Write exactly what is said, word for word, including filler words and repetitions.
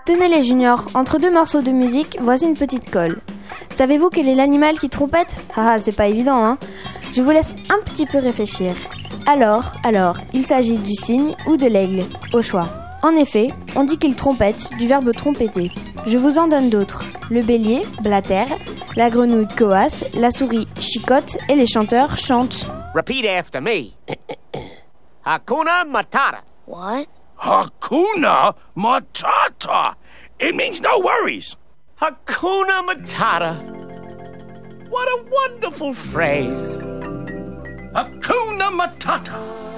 Tenez les juniors, entre deux morceaux de musique, voici une petite colle. Savez-vous quel est l'animal qui trompette ? Ah, c'est pas évident, hein ? Je vous laisse un petit peu réfléchir. Alors, alors, il s'agit du cygne ou de l'aigle, au choix. En effet, on dit qu'il trompette, du verbe trompeter. Je vous en donne d'autres. Le bélier, blatère, la grenouille coasse, la souris chicote et les chanteurs chantent. Repeat after me. Hakuna Matata. What? Hakuna Matata. It means no worries. Hakuna Matata. What a wonderful phrase. Hakuna Matata.